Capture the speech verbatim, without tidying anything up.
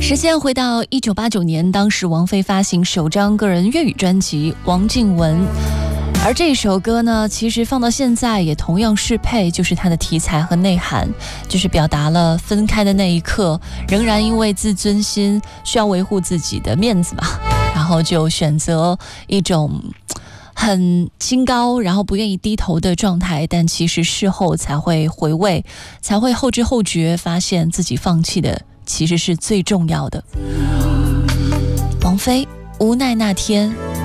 时间回到一九八九年，当时王菲发行首张个人粤语专辑《王静文》，而这首歌呢，其实放到现在也同样适配，就是它的题材和内涵，就是表达了分开的那一刻，仍然因为自尊心需要维护自己的面子嘛，然后就选择一种很清高，然后不愿意低头的状态，但其实事后才会回味，才会后知后觉，发现自己放弃的其实是最重要的。王菲无奈那天